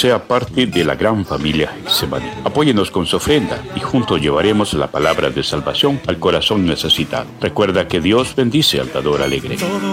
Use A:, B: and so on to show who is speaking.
A: sea parte de la gran familia Getsemaní. Apóyenos con su ofrenda y juntos llevaremos la palabra de salvación al corazón necesitado. Recuerda que Dios bendice al dador alegre.